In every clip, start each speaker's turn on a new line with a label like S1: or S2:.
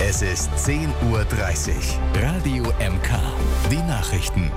S1: Es ist 10:30 Uhr. Radio MK. Die Nachrichten.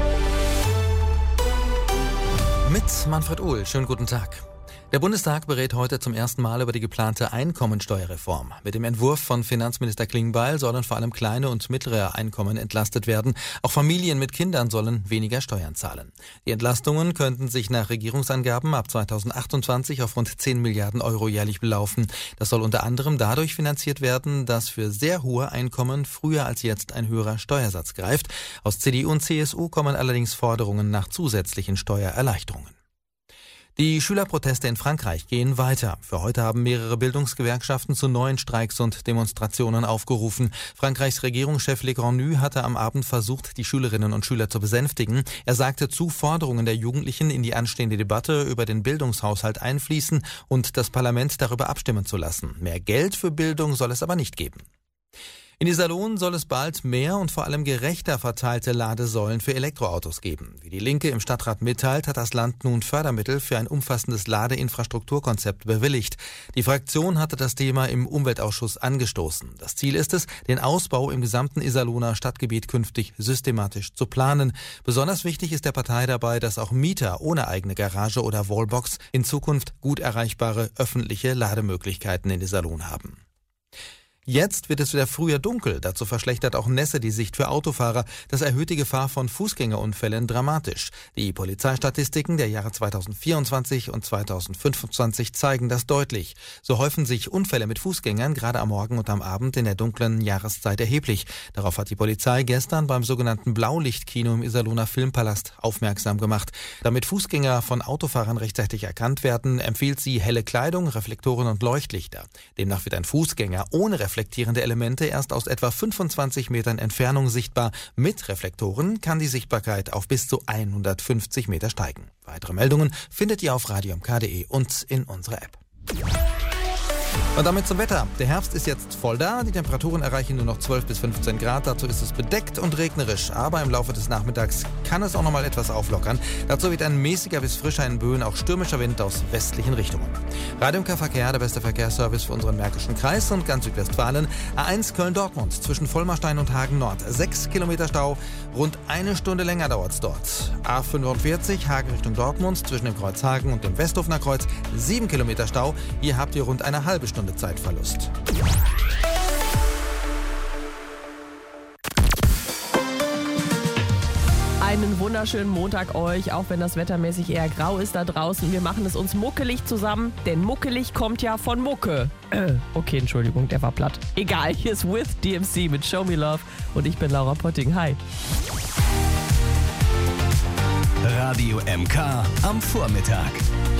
S2: Mit Manfred Uhl. Schönen guten Tag. Der Bundestag berät heute zum ersten Mal über die geplante Einkommensteuerreform. Mit dem Entwurf von Finanzminister Klingbeil sollen vor allem kleine und mittlere Einkommen entlastet werden. Auch Familien mit Kindern sollen weniger Steuern zahlen. Die Entlastungen könnten sich nach Regierungsangaben ab 2028 auf rund 10 Milliarden Euro jährlich belaufen. Das soll unter anderem dadurch finanziert werden, dass für sehr hohe Einkommen früher als jetzt ein höherer Steuersatz greift. Aus CDU und CSU kommen allerdings Forderungen nach zusätzlichen Steuererleichterungen. Die Schülerproteste in Frankreich gehen weiter. Für heute haben mehrere Bildungsgewerkschaften zu neuen Streiks und Demonstrationen aufgerufen. Frankreichs Regierungschef Le Cornu hatte am Abend versucht, die Schülerinnen und Schüler zu besänftigen. Er sagte zu, Forderungen der Jugendlichen in die anstehende Debatte über den Bildungshaushalt einfließen und das Parlament darüber abstimmen zu lassen. Mehr Geld für Bildung soll es aber nicht geben. In Iserlohn soll es bald mehr und vor allem gerechter verteilte Ladesäulen für Elektroautos geben. Wie die Linke im Stadtrat mitteilt, hat das Land nun Fördermittel für ein umfassendes Ladeinfrastrukturkonzept bewilligt. Die Fraktion hatte das Thema im Umweltausschuss angestoßen. Das Ziel ist es, den Ausbau im gesamten Iserlohner Stadtgebiet künftig systematisch zu planen. Besonders wichtig ist der Partei dabei, dass auch Mieter ohne eigene Garage oder Wallbox in Zukunft gut erreichbare öffentliche Lademöglichkeiten in Iserlohn haben. Jetzt wird es wieder früher dunkel. Dazu verschlechtert auch Nässe die Sicht für Autofahrer. Das erhöht die Gefahr von Fußgängerunfällen dramatisch. Die Polizeistatistiken der Jahre 2024 und 2025 zeigen das deutlich. So häufen sich Unfälle mit Fußgängern gerade am Morgen und am Abend in der dunklen Jahreszeit erheblich. Darauf hat die Polizei gestern beim sogenannten Blaulichtkino im Iserlohner Filmpalast aufmerksam gemacht. Damit Fußgänger von Autofahrern rechtzeitig erkannt werden, empfiehlt sie helle Kleidung, Reflektoren und Leuchtlichter. Demnach wird ein Fußgänger ohne reflektierende Elemente erst aus etwa 25 Metern Entfernung sichtbar. Mit Reflektoren kann die Sichtbarkeit auf bis zu 150 Meter steigen. Weitere Meldungen findet ihr auf radiomk.de und in unserer App. Und damit zum Wetter. Der Herbst ist jetzt voll da. Die Temperaturen erreichen nur noch 12 bis 15 Grad. Dazu ist es bedeckt und regnerisch. Aber im Laufe des Nachmittags kann es auch noch mal etwas auflockern. Dazu wird ein mäßiger bis frischer in Böen auch stürmischer Wind aus westlichen Richtungen. Radio MK Verkehr, der beste Verkehrsservice für unseren Märkischen Kreis und ganz Südwestfalen. A1 Köln-Dortmund zwischen Vollmarstein und Hagen-Nord. 6 Kilometer Stau. Rund eine Stunde länger dauert es dort. A45 Hagen Richtung Dortmund zwischen dem Kreuz Hagen und dem Westhofener Kreuz. 7 Kilometer Stau. Hier habt ihr rund eine halbe Stunde Zeitverlust.
S3: Einen wunderschönen Montag euch, auch wenn das wettermäßig eher grau ist da draußen. Wir machen es uns muckelig zusammen, denn muckelig kommt ja von Mucke. Okay, Entschuldigung, der war platt. Egal, hier ist With DMC mit Show Me Love und ich bin Laura Potting. Hi.
S1: Radio MK am Vormittag.